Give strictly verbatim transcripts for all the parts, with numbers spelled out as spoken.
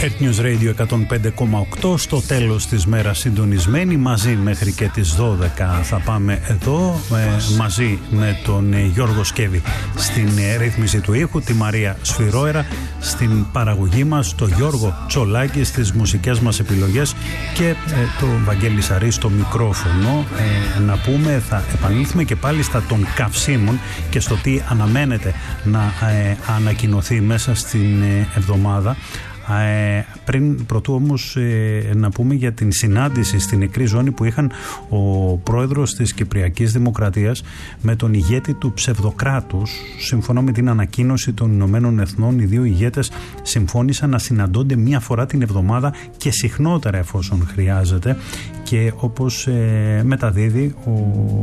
Earth News Radio εκατόν πέντε κόμμα οκτώ, στο τέλος της μέρας συντονισμένοι μαζί μέχρι και τις δώδεκα θα πάμε εδώ ε, μαζί με τον ε, Γιώργο Σκέβη στην ε, ρύθμιση του ήχου, τη Μαρία Σφυρόερα στην παραγωγή μας, το Γιώργο Τσολάκη στις μουσικές μας επιλογές και ε, το Βαγγέλη Σαρή στο μικρόφωνο. Ε, να πούμε, θα επανέλθουμε και πάλι στα των καυσίμων και στο τι αναμένεται να ε, ανακοινωθεί μέσα στην ε, εβδομάδα. Ε, πριν πρωτού όμως ε, να πούμε για την συνάντηση στην νεκρή ζώνη που είχαν ο πρόεδρος της Κυπριακής Δημοκρατίας με τον ηγέτη του ψευδοκράτους. Σύμφωνα με την ανακοίνωση των Ηνωμένων Εθνών, οι δύο ηγέτες συμφώνησαν να συναντώνται μία φορά την εβδομάδα και συχνότερα εφόσον χρειάζεται, και όπως ε, μεταδίδει ο,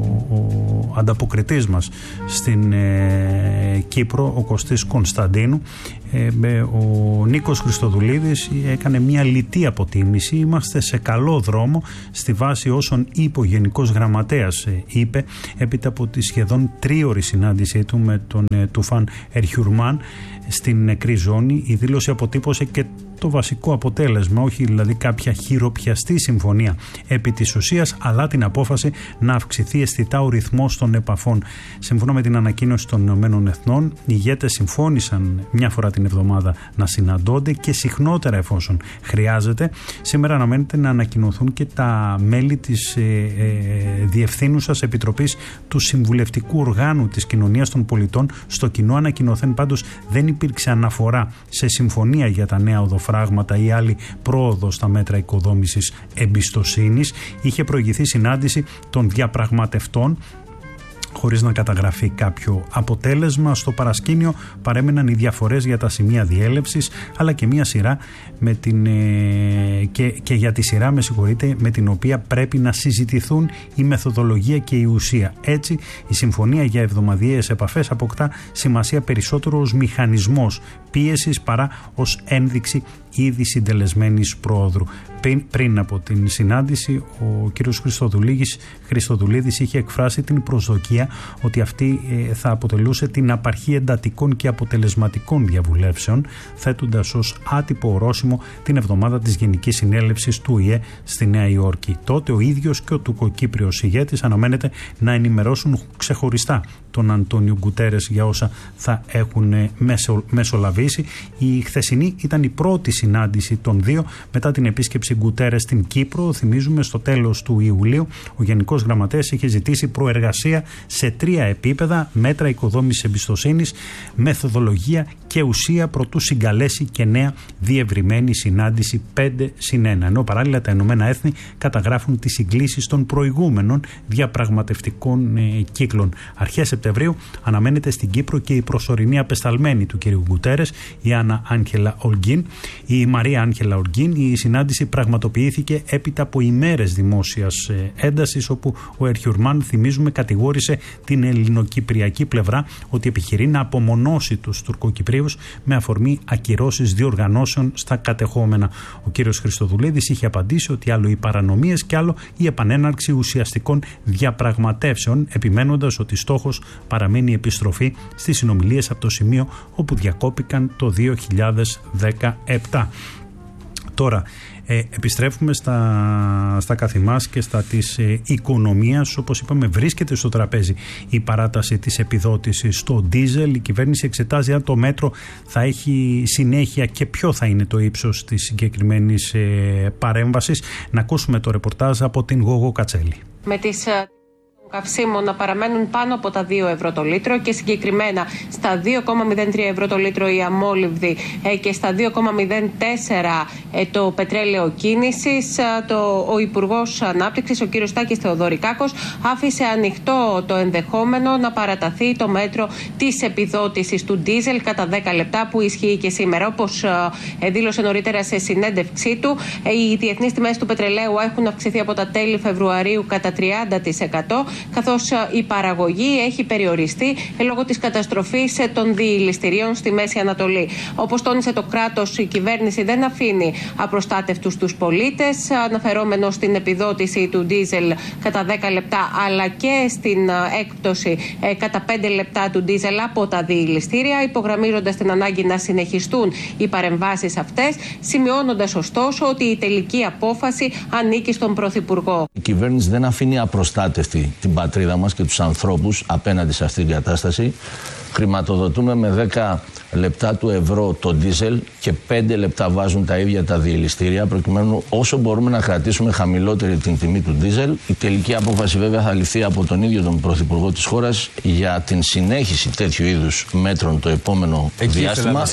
ο ανταποκριτής μας στην ε, Κύπρο, ο Κωστής Κωνσταντίνου, ε, ο Νίκος Χριστοδουλίδης έκανε μια λιτή αποτίμηση. Είμαστε σε καλό δρόμο στη βάση όσων είπε ο Γενικός Γραμματέας, ε, είπε έπειτα από τη σχεδόν τρίωρη συνάντησή του με τον ε, Τουφάν Ερχιουρμάν στην νεκρή ζώνη. Η δήλωση αποτύπωσε και το βασικό αποτέλεσμα, όχι δηλαδή κάποια χειροπιαστή συμφωνία επί της ουσίας, αλλά την απόφαση να αυξηθεί αισθητά ο ρυθμός των επαφών. Σύμφωνα με την ανακοίνωση των Ηνωμένων Εθνών, οι ηγέτες συμφώνησαν μια φορά την εβδομάδα να συναντώνται και συχνότερα εφόσον χρειάζεται. Σήμερα αναμένεται να ανακοινωθούν και τα μέλη της ε, ε, Διευθύνουσας Επιτροπής του Συμβουλευτικού Οργάνου της Κοινωνίας των Πολιτών. Στο κοινό ανακοινωθέν πάντως δεν υπήρξε αναφορά σε συμφωνία για τα νέα οδοφράγματα ή άλλη πρόοδο στα μέτρα οικοδόμησης εμπιστοσύνης. Είχε προηγηθεί συνάντηση των διαπραγματευτών χωρίς να καταγραφεί κάποιο αποτέλεσμα. Στο παρασκήνιο παρέμεναν οι διαφορές για τα σημεία διέλευσης, αλλά και μια σειρά με την, ε, και, και για τη σειρά με συγχωρείτε, με την οποία πρέπει να συζητηθούν η μεθοδολογία και η ουσία. Έτσι, η συμφωνία για εβδομαδιαίες επαφές αποκτά σημασία περισσότερο ως μηχανισμός πίεσης παρά ως ένδειξη ήδη συντελεσμένης πρόοδου. Πριν, πριν από την συνάντηση, ο κ. Χριστοδουλίδης, Χριστοδουλίδης είχε εκφράσει την προσδοκία ότι αυτή ε, θα αποτελούσε την απαρχή εντατικών και αποτελεσματικών διαβουλεύσεων, θέτοντας ως άτυπο ορόσημο την εβδομάδα της Γενικής Συνέλευσης του Ο Η Ε στη Νέα Υόρκη. Τότε ο ίδιος και ο τουρκοκύπριος ηγέτης αναμένεται να ενημερώσουν ξεχωριστά τον Αντώνιο Γκουτέρες για όσα θα έχουν μεσο, μεσολαβήσει. Η χθεσινή ήταν η πρώτη συνάντηση των δύο μετά την επίσκεψη Γκουτέρες στην Κύπρο. Θυμίζουμε, στο τέλος του Ιουλίου ο Γενικός Γραμματέας είχε ζητήσει προεργασία σε τρία επίπεδα: μέτρα οικοδόμησης εμπιστοσύνης, μεθοδολογία και ουσία, προτού συγκαλέσει και νέα διευρυμένη συνάντηση πέντε συν ένα. Ενώ παράλληλα τα Ηνωμένα Έθνη καταγράφουν τις συγκλήσεις των προηγούμενων διαπραγματευτικών ε, κύκλων. Αρχές Σεπτεμβρίου αναμένεται στην Κύπρο και η προσωρινή απεσταλμένη του κ. Γκουτέρες, η Άννα Άγχελα Ολγκίν, η Μαρία Άγχελα Ολγκίν. Η συνάντηση πραγματοποιήθηκε έπειτα από ημέρες δημόσιας έντασης, όπου ο Ερχιουρμάν, θυμίζουμε, κατηγόρησε την ελληνοκυπριακή πλευρά ότι επιχειρεί να απομονώσει τους Τουρκοκυπρίους με αφορμή ακυρώσεις διοργανώσεων στα κατεχόμενα. Ο κ. Χριστοδουλίδης είχε απαντήσει ότι άλλο οι παρανομίες και άλλο η επανέναρξη ουσιαστικών διαπραγματεύσεων, επιμένοντας ότι στόχος παραμένει η επιστροφή στις συνομιλίες από το σημείο όπου διακόπηκαν το δύο χιλιάδες δεκαεπτά. Τώρα ε, επιστρέφουμε στα, στα καθημάς και στα της ε, οικονομίας. Όπως είπαμε, βρίσκεται στο τραπέζι η παράταση της επιδότησης στο ντίζελ. Η κυβέρνηση εξετάζει αν το μέτρο θα έχει συνέχεια και ποιο θα είναι το ύψος της συγκεκριμένης ε, παρέμβασης. Να ακούσουμε το ρεπορτάζ από την Γόγο Κατσέλη. Με τις καυσίμων να παραμένουν πάνω από τα δύο ευρώ το λίτρο και συγκεκριμένα στα δύο κόμμα μηδέν τρία ευρώ το λίτρο η αμόλυβδη και στα δύο κόμμα μηδέν τέσσερα το πετρέλαιο κίνησης. Το, ο Υπουργός Ανάπτυξης, ο κ. Τάκης Θεοδωρικάκος, άφησε ανοιχτό το ενδεχόμενο να παραταθεί το μέτρο της επιδότησης του ντίζελ κατά δέκα λεπτά, που ισχύει και σήμερα. Όπως δήλωσε νωρίτερα σε συνέντευξή του, οι διεθνείς τιμές του πετρελαίου έχουν αυξηθεί από τα τέλη Φεβρουαρίου κατά τριάντα τοις εκατό καθώς η παραγωγή έχει περιοριστεί λόγω της καταστροφής των διηληστηρίων στη Μέση Ανατολή. Όπως τόνισε το κράτος, η κυβέρνηση δεν αφήνει απροστάτευτους τους πολίτες, αναφερόμενο στην επιδότηση του ντίζελ κατά δέκα λεπτά, αλλά και στην έκπτωση κατά πέντε λεπτά του ντίζελ από τα διηληστήρια, υπογραμμίζοντας την ανάγκη να συνεχιστούν οι παρεμβάσεις αυτές, σημειώνοντας ωστόσο ότι η τελική απόφαση ανήκει στον Πρωθυπουργό. Η κυβέρνηση δεν αφήνει απροστάτευτη την πατρίδα μας και τους ανθρώπους απέναντι σε αυτήν την κατάσταση. Χρηματοδοτούμε με δέκα λεπτά του ευρώ το ντίζελ και πέντε λεπτά βάζουν τα ίδια τα διελιστήρια, προκειμένου όσο μπορούμε να κρατήσουμε χαμηλότερη την τιμή του ντίζελ. Η τελική απόφαση βέβαια θα ληφθεί από τον ίδιο τον Πρωθυπουργό της χώρας για την συνέχιση τέτοιου είδους μέτρων το επόμενο Εκεί διάστημα.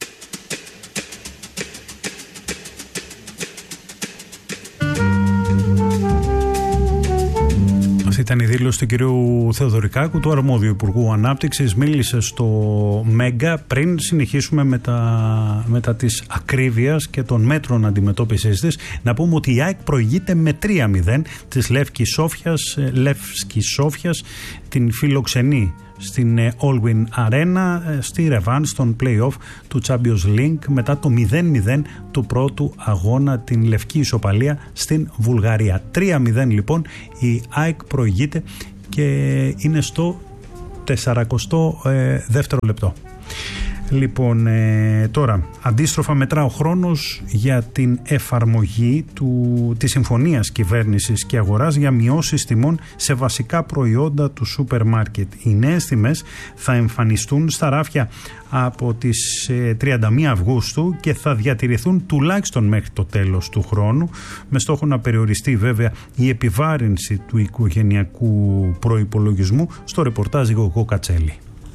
Ήταν η δήλωση του κυρίου Θεοδωρικάκου, του αρμόδιου Υπουργού Ανάπτυξης. Μίλησε στο Μέγκα. Πριν συνεχίσουμε με τα, με τα της ακρίβειας και των μέτρων αντιμετώπισης της, να πούμε ότι η ΑΕΚ προηγείται με τρία μηδέν της Λεύκης Σόφιας, Λεύσκης Σόφιας, την φιλοξενεί στην Allwyn Arena στη ρεβάν στον play-off του Champions League μετά το μηδέν μηδέν του πρώτου αγώνα, την λευκή ισοπαλία στην Βουλγαρία. τρία μηδέν λοιπόν η ΑΕΚ προηγείται και είναι στο σαρανταεστό δεύτερο λεπτό. Λοιπόν, ε, τώρα αντίστροφα μετρά ο χρόνος για την εφαρμογή του, της συμφωνίας κυβέρνησης και αγοράς για μειώσεις τιμών σε βασικά προϊόντα του σούπερ μάρκετ. Οι νέες τιμές θα εμφανιστούν στα ράφια από τις ε, τριάντα μία Αυγούστου και θα διατηρηθούν τουλάχιστον μέχρι το τέλος του χρόνου, με στόχο να περιοριστεί βέβαια η επιβάρυνση του οικογενειακού προϋπολογισμού. Στο ρεπορτάζ Γογό Κατσέλη.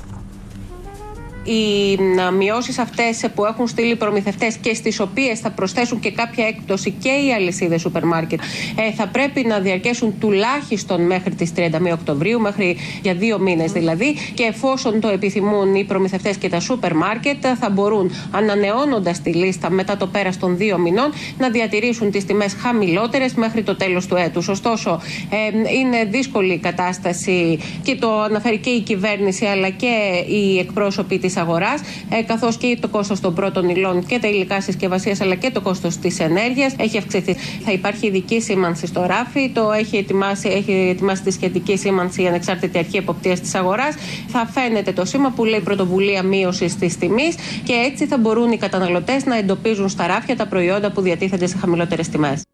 Οι μειώσεις αυτές που έχουν στείλει οι προμηθευτές και στις οποίες θα προσθέσουν και κάποια έκπτωση και οι αλυσίδες σούπερ μάρκετ ε, θα πρέπει να διαρκέσουν τουλάχιστον μέχρι τις τριάντα μία Οκτωβρίου, μέχρι για δύο μήνες δηλαδή, και εφόσον το επιθυμούν οι προμηθευτές και τα σούπερ μάρκετ θα μπορούν, ανανεώνοντας τη λίστα μετά το πέρας των δύο μηνών, να διατηρήσουν τις τιμές χαμηλότερες μέχρι το τέλος του έτους. Ωστόσο, ε, είναι δύσκολη η κατάσταση και το αναφέρει και η κυβέρνηση αλλά και οι εκπρόσωποι της αγοράς, ε, καθώς και το κόστος των πρώτων υλών και τα υλικά συσκευασίας αλλά και το κόστος της ενέργειας έχει αυξηθεί. Θα υπάρχει ειδική σήμανση στο ράφι, το έχει ετοιμάσει, έχει ετοιμάσει τη σχετική σήμανση η Ανεξάρτητη Αρχή Εποπτείας της Αγοράς. Θα φαίνεται το σήμα που λέει πρωτοβουλία μείωσης της τιμής και έτσι θα μπορούν οι καταναλωτές να εντοπίζουν στα ράφια τα προϊόντα που διατίθενται σε χαμηλότερες τιμές.